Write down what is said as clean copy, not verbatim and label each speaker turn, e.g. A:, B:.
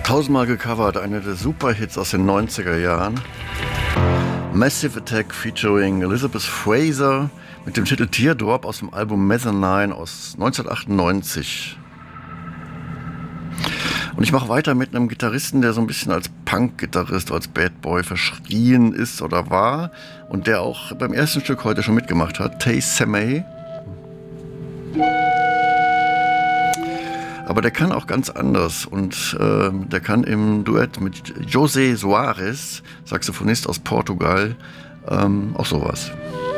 A: Tausendmal gecovert, eine der Superhits aus den 90er Jahren. Massive Attack featuring Elizabeth Fraser mit dem Titel Teardrop aus dem Album Mezzanine aus 1998. Und ich mache weiter mit einem Gitarristen, der so ein bisschen als Punk-Gitarrist, als Bad Boy verschrien ist oder war und der auch beim ersten Stück heute schon mitgemacht hat, Tay Semay. Aber der kann auch ganz anders und der kann im Duett mit José Soares, Saxophonist aus Portugal, auch sowas.